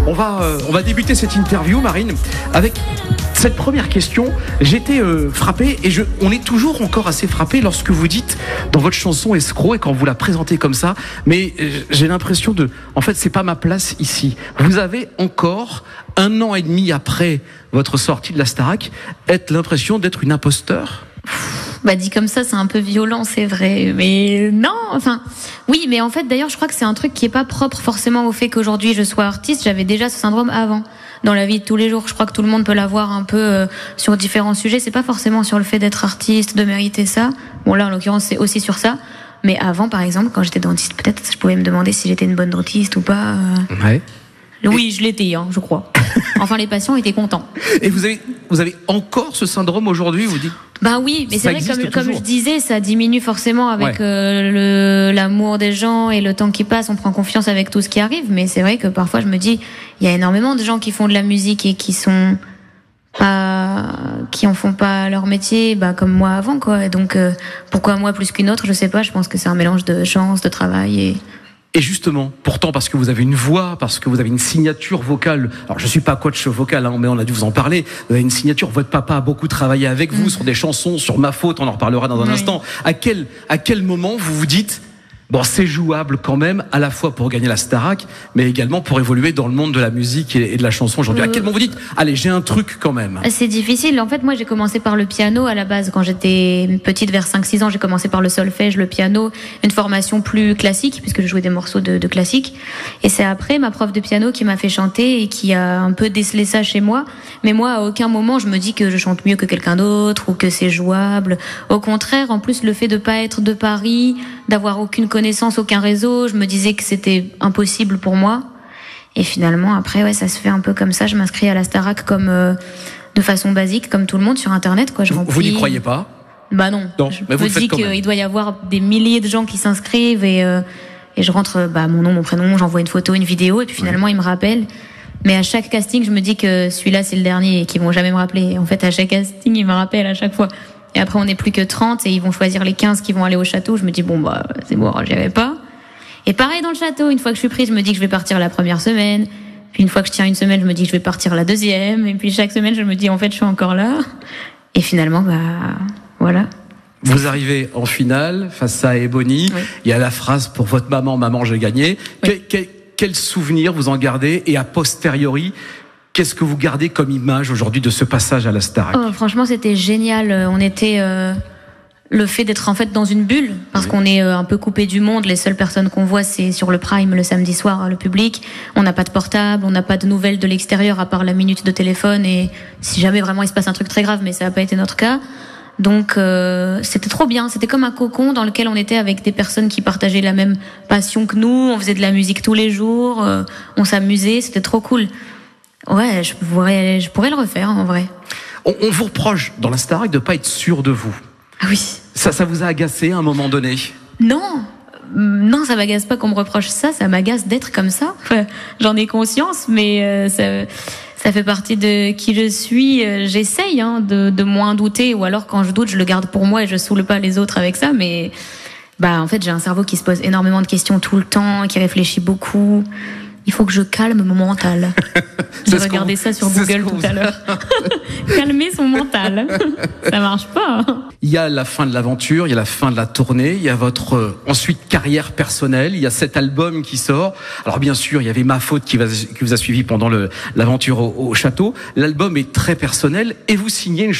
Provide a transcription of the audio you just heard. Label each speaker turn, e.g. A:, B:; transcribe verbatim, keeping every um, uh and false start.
A: On va, euh, on va débuter cette interview, Marine, avec cette première question. J'étais euh, frappé, et je, on est toujours encore assez frappé lorsque vous dites dans votre chanson Escroc, et quand vous la présentez comme ça, mais euh, j'ai l'impression de... En fait, c'est pas ma place ici. Vous avez encore, un an et demi après votre sortie de la Starac, être l'impression d'être une imposteur ?
B: Bah dit comme ça, c'est un peu violent, c'est vrai. Mais non, enfin, oui, mais en fait, d'ailleurs, je crois que c'est un truc qui est pas propre forcément au fait qu'aujourd'hui je sois artiste. J'avais déjà ce syndrome avant, dans la vie de tous les jours. Je crois que tout le monde peut l'avoir un peu euh, sur différents sujets. C'est pas forcément sur le fait d'être artiste, de mériter ça. Bon, là, en l'occurrence, c'est aussi sur ça. Mais avant, par exemple, quand j'étais dentiste, peut-être, je pouvais me demander si j'étais une bonne dentiste ou pas. Euh...
A: Ouais.
B: Oui, je l'étais, hein, je crois. Enfin, les patients étaient contents.
A: Et vous avez, vous avez encore ce syndrome aujourd'hui, vous dites ?
B: Bah oui, mais c'est vrai que comme, comme je disais, ça diminue forcément avec ouais. euh, le, l'amour des gens et le temps qui passe. On prend confiance avec tout ce qui arrive, mais c'est vrai que parfois je me dis, il y a énormément de gens qui font de la musique et qui sont pas, qui en font pas leur métier, bah comme moi avant, quoi. Et donc euh, pourquoi moi plus qu'une autre, je sais pas. Je pense que c'est un mélange de chance, de travail et.
A: Et justement, pourtant, parce que vous avez une voix, parce que vous avez une signature vocale. Alors, je suis pas coach vocal, hein, mais on a dû vous en parler. Vous avez une signature. Votre papa a beaucoup travaillé avec vous mmh. sur des chansons, sur Ma Faute. On en reparlera dans un oui. instant. À quel, à quel moment vous vous dites, bon, c'est jouable quand même, à la fois pour gagner la Starac, mais également pour évoluer dans le monde de la musique et de la chanson aujourd'hui. Euh... À quel moment vous dites, allez, j'ai un truc quand même?
B: C'est difficile. En fait, moi, j'ai commencé par le piano à la base. Quand j'étais petite, vers cinq six ans, j'ai commencé par le solfège, le piano, une formation plus classique, puisque je jouais des morceaux de, de classique. Et c'est après ma prof de piano qui m'a fait chanter et qui a un peu décelé ça chez moi. Mais moi, à aucun moment, je me dis que je chante mieux que quelqu'un d'autre ou que c'est jouable. Au contraire, en plus, le fait de pas être de Paris, d'avoir aucune connaissance, aucun réseau, je me disais que c'était impossible pour moi. Et finalement, après, ouais, ça se fait un peu comme ça. Je m'inscris à la Starac comme euh, de façon basique, comme tout le monde sur Internet, quoi. Je
A: vous,
B: remplis...
A: vous n'y croyez pas?
B: Bah non.
A: non
B: je
A: mais vous
B: me dis qu'il doit y avoir des milliers de gens qui s'inscrivent et euh, et je rentre bah mon nom, mon prénom, j'envoie une photo, une vidéo et puis finalement oui. ils me rappellent. Mais à chaque casting, je me dis que celui-là c'est le dernier et qu'ils vont jamais me rappeler. Et en fait, à chaque casting, ils me rappellent à chaque fois. Et après, on n'est plus que trente et ils vont choisir les quinze qui vont aller au château. Je me dis, bon, bah, c'est bon, j'y avais pas. Et pareil dans le château, une fois que je suis prise, je me dis que je vais partir la première semaine. Puis une fois que je tiens une semaine, je me dis que je vais partir la deuxième. Et puis chaque semaine, je me dis, en fait, je suis encore là. Et finalement, bah, voilà.
A: Vous arrivez en finale face à Ebony. Oui. Il y a la phrase pour votre maman, maman, j'ai gagné. Oui. Quel, quel, quel souvenir vous en gardez? Et a posteriori, qu'est-ce que vous gardez comme image aujourd'hui de ce passage à la Starac?
B: Oh, franchement, c'était génial. On était euh, le fait d'être en fait dans une bulle, parce oui. qu'on est euh, un peu coupé du monde. Les seules personnes qu'on voit, c'est sur le Prime le samedi soir, le public. On n'a pas de portable, on n'a pas de nouvelles de l'extérieur à part la minute de téléphone. Et si jamais vraiment il se passe un truc très grave, mais ça n'a pas été notre cas. Donc euh, c'était trop bien. C'était comme un cocon dans lequel on était avec des personnes qui partageaient la même passion que nous. On faisait de la musique tous les jours, euh, on s'amusait. C'était trop cool. Ouais, je pourrais, je pourrais le refaire en vrai.
A: On, on vous reproche dans la Starac de pas être sûr de vous.
B: Ah oui.
A: Ça, ça vous a agacé à un moment donné?
B: Non, non, ça m'agace pas qu'on me reproche ça. Ça m'agace d'être comme ça. Enfin, j'en ai conscience, mais euh, ça, ça fait partie de qui je suis. J'essaye hein, de, de moins douter, ou alors quand je doute, je le garde pour moi et je saoule pas les autres avec ça. Mais bah, en fait, j'ai un cerveau qui se pose énormément de questions tout le temps, qui réfléchit beaucoup. Il faut que je calme mon mental. J'ai regardé ça sur Google tout à l'heure. Calmer son mental. Ça marche pas.
A: Il y a la fin de l'aventure, il y a la fin de la tournée, il y a votre euh, ensuite carrière personnelle, il y a cet album qui sort. Alors bien sûr, il y avait Ma Faute qui, va, qui vous a suivi pendant le, l'aventure au, au château. L'album est très personnel et vous signez une